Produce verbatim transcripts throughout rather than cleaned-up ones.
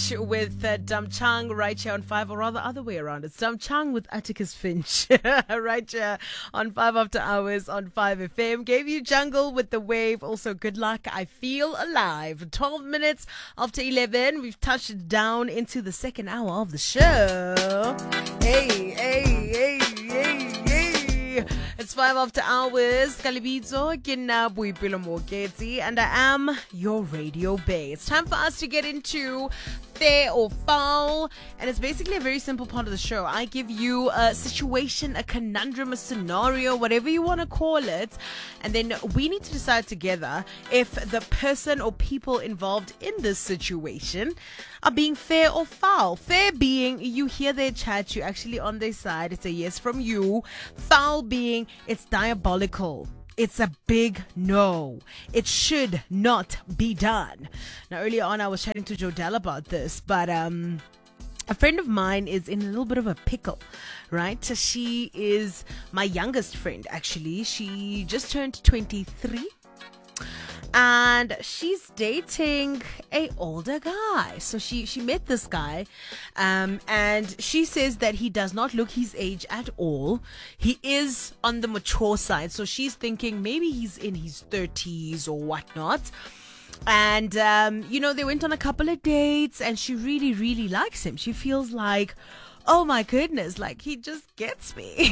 Finch with uh, Dum Chang right here on five, or rather other way around. It's Dum Chang with Atticus Finch right here on five after hours on five F M. Gave you Jungle with The Wave. Also, Good Luck, I Feel Alive. twelve minutes after eleven. We've touched down into the second hour of the show. Hey, hey, hey, hey, hey. It's five after hours. Kalibitso, Kina Buipilo Moketi, and I am your radio bae. It's time for us to get into fair or foul, and it's basically a very simple part of the show. I give you a situation, a conundrum, a scenario, whatever you want to call it, and then we need to decide together if the person or people involved in this situation are being fair or foul. Fair being you hear their chat, you're actually on their side, it's a yes from you. Foul being it's diabolical. It's a big no. It should not be done. Now, earlier on, I was chatting to Jodelle about this, but um, a friend of mine is in a little bit of a pickle, right? She is my youngest friend, actually. She just turned twenty-three. And she's dating a older guy. So she, she met this guy, um, and she says that he does not look his age at all. He is on the mature side. So she's thinking maybe he's in his thirties or whatnot. And, um, you know, they went on a couple of dates and she really, really likes him. She feels like, oh my goodness, like he just gets me.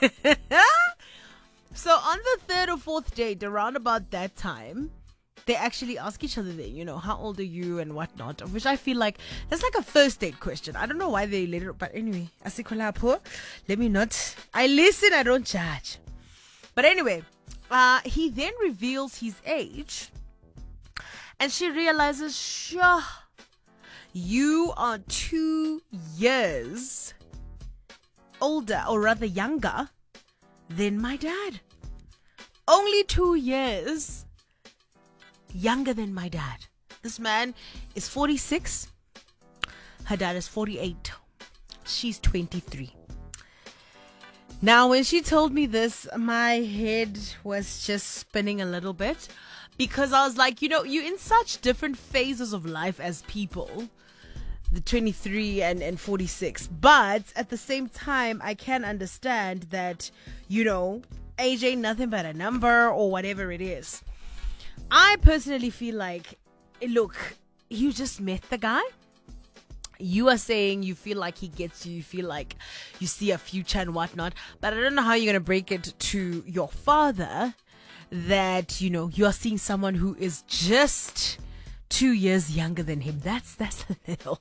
So on the third or fourth date, around about that time, they actually ask each other, then, you know, how old are you and whatnot, which I feel like that's like a first date question. I don't know why they let it, but anyway, asikolapo, let me not, I listen, I don't judge. But anyway, uh, he then reveals his age, and she realizes, sure, you are two years older, or rather younger, than my dad. Only two years younger than my dad. This man is forty-six. Her dad is forty-eight. She's twenty-three. Now, when she told me this, my head was just spinning a little bit, because I was like, you know, you're in such different phases of life as people, the twenty-three and, and forty-six. But at the same time, I can understand that, you know, age ain't nothing but a number or whatever it is. I personally feel like, look, you just met the guy. You are saying you feel like he gets you. You feel like you see a future and whatnot. But I don't know how you're going to break it to your father that, you know, you are seeing someone who is just two years younger than him. That's, that's a little,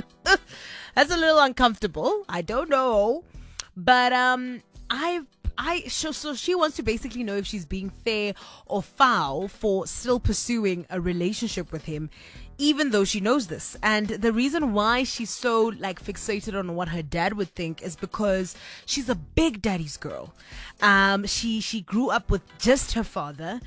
that's a little uncomfortable. I don't know. But, um, I've, I so, so she wants to basically know if she's being fair or foul for still pursuing a relationship with him, even though she knows this. And the reason why she's so like fixated on what her dad would think is because she's a big daddy's girl. Um, she she grew up with just her father,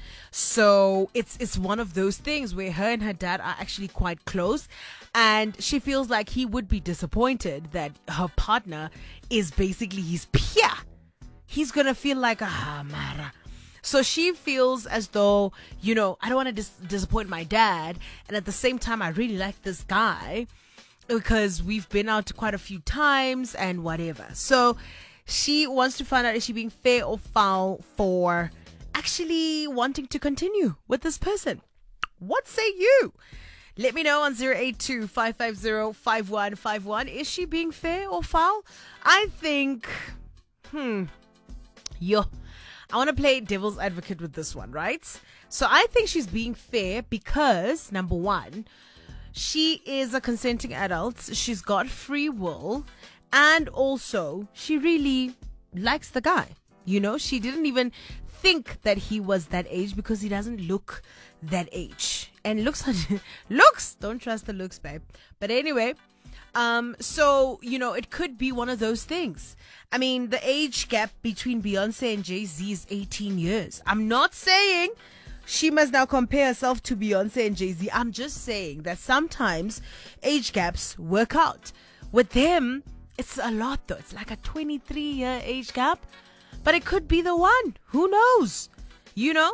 so it's it's one of those things where her and her dad are actually quite close, and she feels like he would be disappointed that her partner is basically his peer. He's going to feel like, ah, Mara. So she feels as though, you know, I don't want to dis- disappoint my dad. And at the same time, I really like this guy because we've been out quite a few times and whatever. So she wants to find out, is she being fair or foul for actually wanting to continue with this person? What say you? Let me know on zero eight two, five five zero, five one five one. Is she being fair or foul? I think, hmm... Yo, I want to play devil's advocate with this one, right? So I think she's being fair because, number one, she is a consenting adult. She's got free will. And also, she really likes the guy. You know, she didn't even think that he was that age because he doesn't look that age. And looks, looks, don't trust the looks, babe. But anyway, um, so, you know, it could be one of those things. I mean, the age gap between Beyonce and Jay-Z is eighteen years. I'm not saying she must now compare herself to Beyonce and Jay-Z. I'm just saying that sometimes age gaps work out. With them, it's a lot though. It's like a twenty-three year age gap. But it could be the one. Who knows? You know?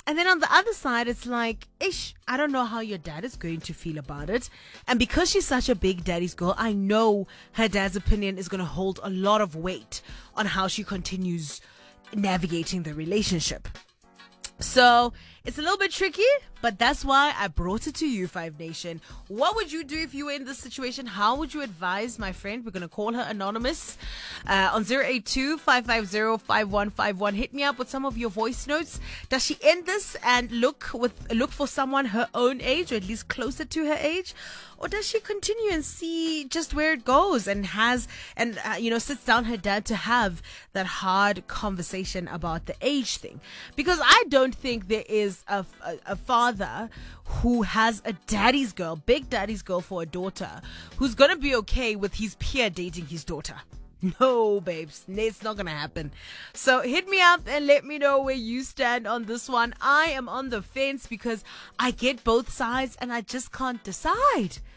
And then on the other side, it's like, ish, I don't know how your dad is going to feel about it. And because she's such a big daddy's girl, I know her dad's opinion is going to hold a lot of weight on how she continues navigating the relationship. So it's a little bit tricky, but that's why I brought it to you, Five Nation. What would you do if you were in this situation? How would you advise my friend? We're going to call her anonymous uh, on zero eight two, five five zero, five one five one. Hit me up with some of your voice notes. Does she end this and look with look for someone her own age, or at least closer to her age? Or does she continue and see just where it goes and has, and, uh, you know, sits down her dad to have that hard conversation about the age thing? Because I don't think there is a, a, a father who has a daddy's girl, big daddy's girl for a daughter, who's going to be okay with his peer dating his daughter. No, babes, it's not going to happen. So hit me up and let me know where you stand on this one. I am on the fence because I get both sides and I just can't decide.